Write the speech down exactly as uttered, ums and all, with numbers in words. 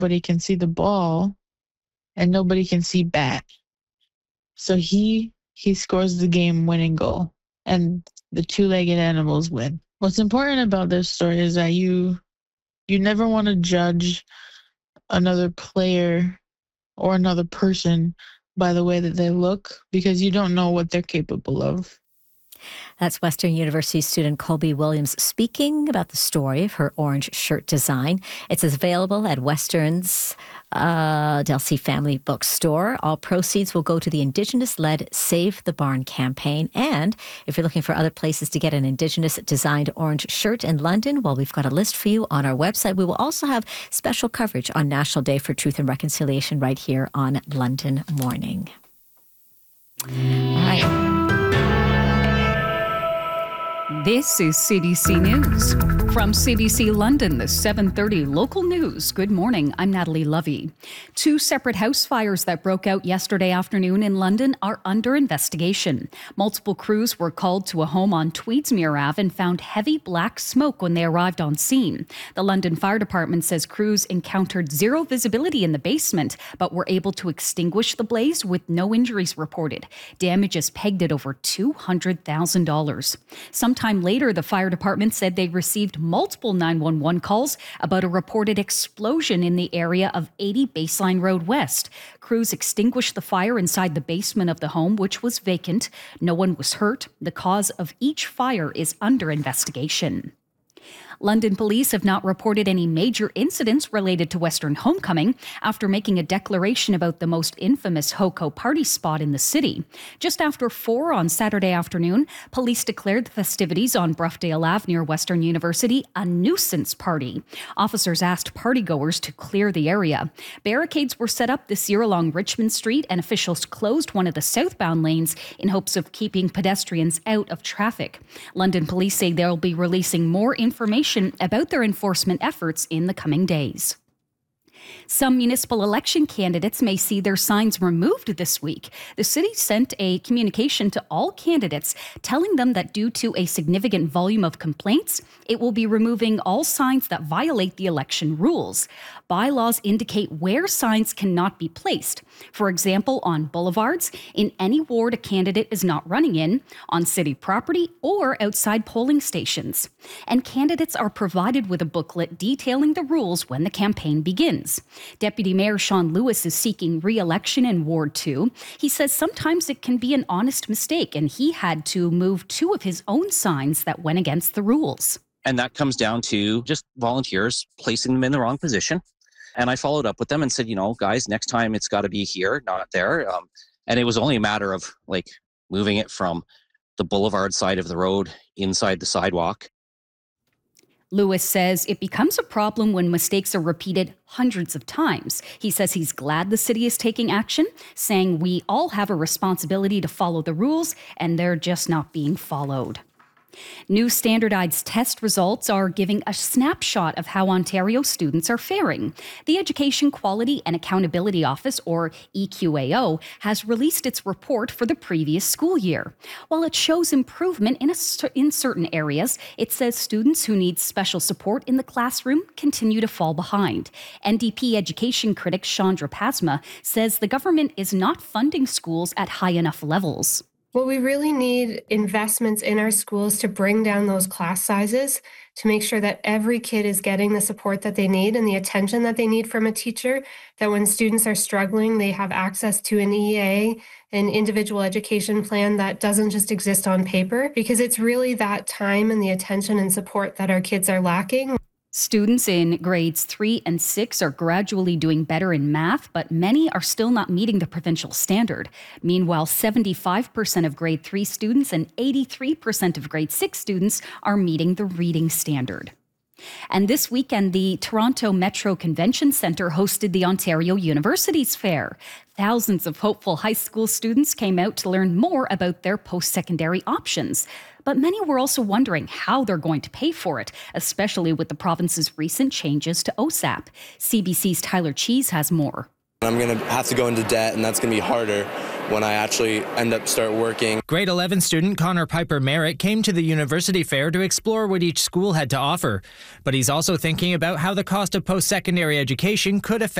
Nobody can see the ball and nobody can see bat. So he he scores the game-winning goal, and the two-legged animals win. What's important about this story is that you you never want to judge another player or another person by the way that they look, because you don't know what they're capable of. That's Western University student Colby Williams speaking about the story of her orange shirt design. It's available at Western's uh, Delsey Family Bookstore. All proceeds will go to the Indigenous-led Save the Barn campaign. And if you're looking for other places to get an Indigenous-designed orange shirt in London, well, we've got a list for you on our website. We will also have special coverage on National Day for Truth and Reconciliation right here on London Morning. All right. This is C B C News. From C B C London, the seven thirty local news. Good morning, I'm Natalie Lovey. Two separate house fires that broke out yesterday afternoon in London are under investigation. Multiple crews were called to a home on Tweedsmuir Avenue and found heavy black smoke when they arrived on scene. The London Fire Department says crews encountered zero visibility in the basement, but were able to extinguish the blaze with no injuries reported. Damage is pegged at over two hundred thousand dollars. Sometime later, the fire department said they received multiple nine one one calls about a reported explosion in the area of eighty Baseline Road West. Crews extinguished the fire inside the basement of the home, which was vacant. No one was hurt. The cause of each fire is under investigation. London police have not reported any major incidents related to Western Homecoming after making a declaration about the most infamous Hoko party spot in the city. Just after four on Saturday afternoon, police declared the festivities on Broughdale Avenue near Western University a nuisance party. Officers asked partygoers to clear the area. Barricades were set up this year along Richmond Street, and officials closed one of the southbound lanes in hopes of keeping pedestrians out of traffic. London police say they'll be releasing more information about their enforcement efforts in the coming days. Some municipal election candidates may see their signs removed this week. The city sent a communication to all candidates telling them that due to a significant volume of complaints, it will be removing all signs that violate the election rules. Bylaws indicate where signs cannot be placed. For example, on boulevards, in any ward a candidate is not running in, on city property, or outside polling stations. And candidates are provided with a booklet detailing the rules when the campaign begins. Deputy Mayor Sean Lewis is seeking re-election in Ward two. He says sometimes it can be an honest mistake, and he had to move two of his own signs that went against the rules. And that comes down to just volunteers placing them in the wrong position. And I followed up with them and said, you know, guys, next time it's got to be here, not there. Um, and it was only a matter of like moving it from the boulevard side of the road inside the sidewalk. Lewis says it becomes a problem when mistakes are repeated hundreds of times. He says he's glad the city is taking action, saying we all have a responsibility to follow the rules and they're just not being followed. New standardized test results are giving a snapshot of how Ontario students are faring. The Education Quality and Accountability Office, or E Q A O, has released its report for the previous school year. While it shows improvement in, a, in certain areas, it says students who need special support in the classroom continue to fall behind. N D P education critic Chandra Pasma says the government is not funding schools at high enough levels. Well, we really need investments in our schools to bring down those class sizes, to make sure that every kid is getting the support that they need and the attention that they need from a teacher, that when students are struggling, they have access to an E A, an individual education plan that doesn't just exist on paper, because it's really that time and the attention and support that our kids are lacking. Students in grades three and six are gradually doing better in math, but many are still not meeting the provincial standard. Meanwhile, seventy-five percent of grade three students and eighty-three percent of grade six students are meeting the reading standard. And this weekend, the Toronto Metro Convention Centre hosted the Ontario Universities Fair. Thousands of hopeful high school students came out to learn more about their post-secondary options. But many were also wondering how they're going to pay for it, especially with the province's recent changes to O S A P. C B C's Tyler Cheese has more. I'm going to have to go into debt, and that's going to be harder. when I actually end up start working. Grade eleven student Connor Piper Merritt came to the university fair to explore what each school had to offer. But he's also thinking about how the cost of post-secondary education could affect